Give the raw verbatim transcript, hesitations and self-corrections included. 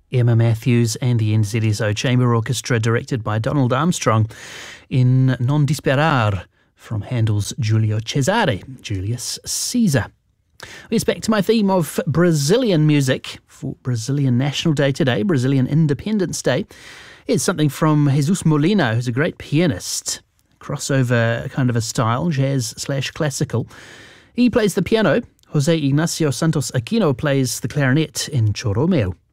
Emma Matthews and the N Z S O Chamber Orchestra, directed by Donald Armstrong, in Non Disperar from Handel's Giulio Cesare, Julius Caesar. It's back to my theme of Brazilian music for Brazilian National Day today, Brazilian Independence Day. It's something from Jesus Molina, who's a great pianist, crossover kind of a style, jazz slash classical. He plays the piano. José Ignacio Santos Aquino plays the clarinet in Choromeo.